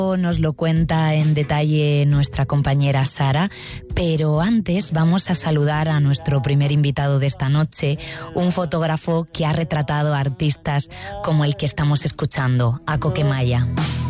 Nos lo cuenta en detalle nuestra compañera Sara, pero antes vamos a saludar a nuestro primer invitado de esta noche, un fotógrafo que ha retratado a artistas como el que estamos escuchando, a Coquemaya.